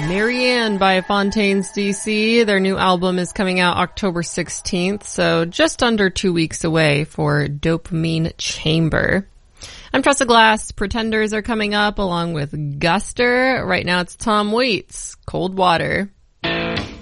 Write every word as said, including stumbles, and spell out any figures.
Marianne by Fontaines D C. Their new album is coming out October sixteenth, so just under two weeks away for Dopamine Chamber. I'm Tressa Glass. Pretenders are coming up along with Guster. Right now it's Tom Waits, Cold Water.